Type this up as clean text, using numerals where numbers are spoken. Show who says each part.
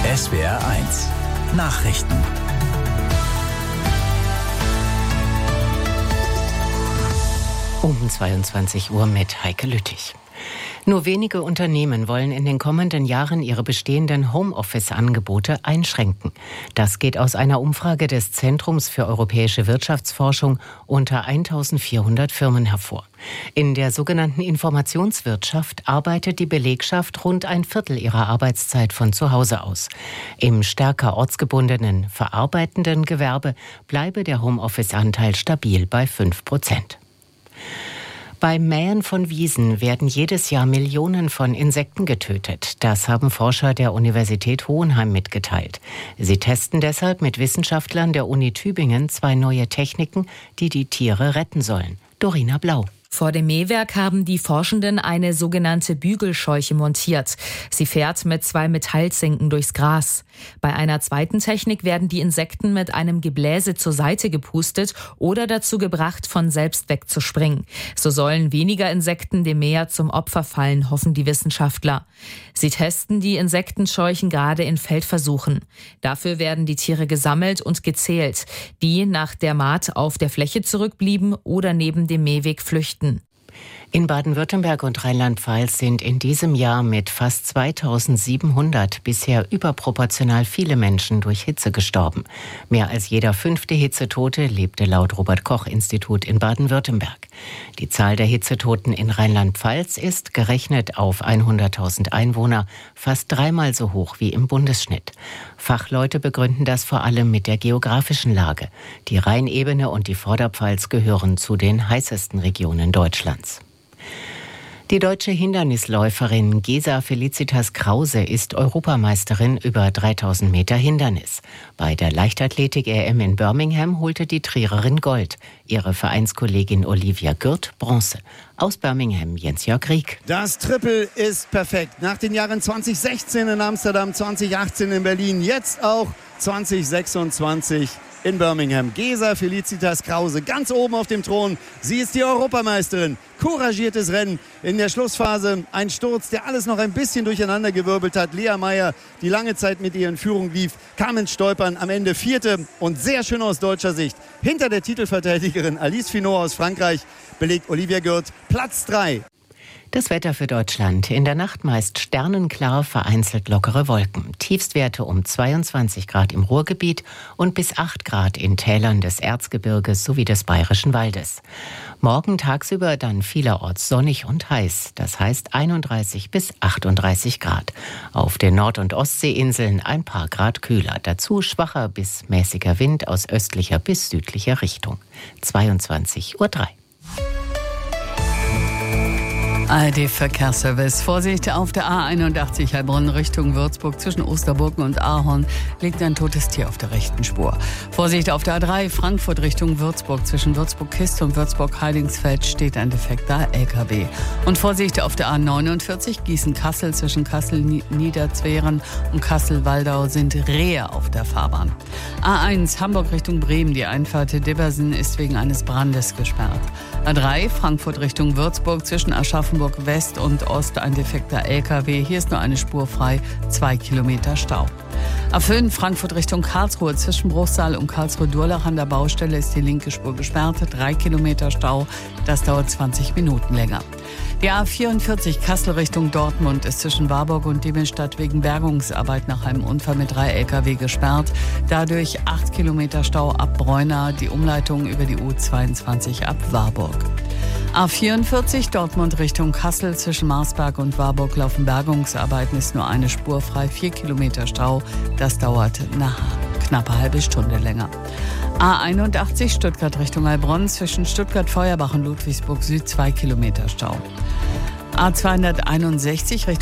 Speaker 1: SWR1 Nachrichten.
Speaker 2: Um 22 Uhr mit Heike Lüttich. Nur wenige Unternehmen wollen in den kommenden Jahren ihre bestehenden Homeoffice-Angebote einschränken. Das geht aus einer Umfrage des Zentrums für europäische Wirtschaftsforschung unter 1400 Firmen hervor. In der sogenannten Informationswirtschaft arbeitet die Belegschaft rund ein Viertel ihrer Arbeitszeit von zu Hause aus. Im stärker ortsgebundenen, verarbeitenden Gewerbe bleibe der Homeoffice-Anteil stabil bei 5%. Beim Mähen von Wiesen werden jedes Jahr Millionen von Insekten getötet. Das haben Forscher der Universität Hohenheim mitgeteilt. Sie testen deshalb mit Wissenschaftlern der Uni Tübingen 2 neue Techniken, die die Tiere retten sollen. Dorina Blau.
Speaker 3: Vor dem Mähwerk haben die Forschenden eine sogenannte Bügelscheuche montiert. Sie fährt mit 2 Metallzinken durchs Gras. Bei einer zweiten Technik werden die Insekten mit einem Gebläse zur Seite gepustet oder dazu gebracht, von selbst wegzuspringen. So sollen weniger Insekten dem Mäher zum Opfer fallen, hoffen die Wissenschaftler. Sie testen die Insektenscheuchen gerade in Feldversuchen. Dafür werden die Tiere gesammelt und gezählt, die nach der Mahd auf der Fläche zurückblieben oder neben dem Mähweg flüchten.
Speaker 2: In Baden-Württemberg und Rheinland-Pfalz sind in diesem Jahr mit fast 2700 bisher überproportional viele Menschen durch Hitze gestorben. Mehr als jeder 5. Hitzetote lebte laut Robert-Koch-Institut in Baden-Württemberg. Die Zahl der Hitzetoten in Rheinland-Pfalz ist, gerechnet auf 100.000 Einwohner, fast 3-mal so hoch wie im Bundesschnitt. Fachleute begründen das vor allem mit der geografischen Lage. Die Rheinebene und die Vorderpfalz gehören zu den heißesten Regionen Deutschlands. Die deutsche Hindernisläuferin Gesa Felicitas Krause ist Europameisterin über 3000 Meter Hindernis. Bei der Leichtathletik-EM in Birmingham holte die Triererin Gold. Ihre Vereinskollegin Olivia Gürt Bronze. Aus Birmingham Jens-Jörg Rieck.
Speaker 4: Das Triple ist perfekt. Nach den Jahren 2016 in Amsterdam, 2018 in Berlin, jetzt auch 2026 in Birmingham. Gesa Felicitas Krause ganz oben auf dem Thron. Sie ist die Europameisterin. Couragiertes Rennen in der Schlussphase. Ein Sturz, der alles noch ein bisschen durcheinandergewirbelt hat. Lea Meyer, die lange Zeit mit ihr in Führung lief, kam ins Stolpern. Am Ende 4. und sehr schön aus deutscher Sicht. Hinter der Titelverteidigerin Alice Finot aus Frankreich belegt Olivia Gürt Platz 3.
Speaker 2: Das Wetter für Deutschland. In der Nacht meist sternenklar, vereinzelt lockere Wolken. Tiefstwerte um 22 Grad im Ruhrgebiet und bis 8 Grad in Tälern des Erzgebirges sowie des Bayerischen Waldes. Morgen tagsüber dann vielerorts sonnig und heiß. Das heißt 31 bis 38 Grad. Auf den Nord- und Ostseeinseln ein paar Grad kühler. Dazu schwacher bis mäßiger Wind aus östlicher bis südlicher Richtung. 22:03 Uhr.
Speaker 5: ARD-Verkehrsservice. Vorsicht, auf der A81 Heilbronn Richtung Würzburg zwischen Osterburgen und Ahorn liegt ein totes Tier auf der rechten Spur. Vorsicht, auf der A3 Frankfurt Richtung Würzburg zwischen Würzburg-Kist und Würzburg-Heidingsfeld steht ein defekter LKW. Und Vorsicht, auf der A49 Gießen-Kassel zwischen Kassel-Niederzweren und Kassel-Waldau sind Rehe auf der Fahrbahn. A1 Hamburg Richtung Bremen. Die Einfahrt Dibbersen ist wegen eines Brandes gesperrt. A3 Frankfurt Richtung Würzburg zwischen Aschaffenburg West und Ost ein defekter LKW. Hier ist nur eine Spur frei, 2 Kilometer Stau. A5 Frankfurt Richtung Karlsruhe zwischen Bruchsal und Karlsruhe-Durlach an der Baustelle ist die linke Spur gesperrt, 3 Kilometer Stau. Das dauert 20 Minuten länger. Die A44 Kassel Richtung Dortmund ist zwischen Warburg und Diebenstadt wegen Bergungsarbeit nach einem Unfall mit 3 LKW gesperrt. Dadurch 8 Kilometer Stau ab Bräuna, die Umleitung über die U22 ab Warburg. A44 Dortmund Richtung Kassel zwischen Marsberg und Warburg laufen Bergungsarbeiten, ist nur eine Spur frei, 4 Kilometer Stau. Das dauert eine knappe halbe Stunde länger. A81 Stuttgart Richtung Heilbronn zwischen Stuttgart-Feuerbach und Ludwigsburg Süd 2 Kilometer Stau. A261 Richtung